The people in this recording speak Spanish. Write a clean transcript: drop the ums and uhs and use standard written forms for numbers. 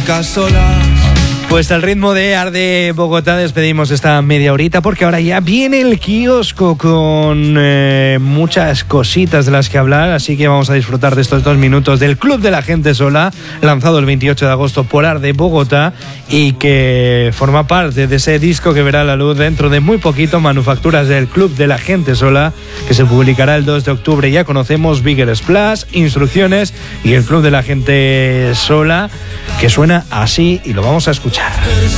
únicas solas. Pues al ritmo de Arde Bogotá despedimos esta media horita, porque ahora ya viene el kiosco con muchas cositas de las que hablar, así que vamos a disfrutar de estos 2 minutos del Club de la Gente Sola, lanzado el 28 de agosto por Arde Bogotá y que forma parte de ese disco que verá la luz dentro de muy poquito, Manufacturas del Club de la Gente Sola, que se publicará el 2 de octubre. Ya conocemos Bigger Splash, Instrucciones y el Club de la Gente Sola, que suena así y lo vamos a escuchar.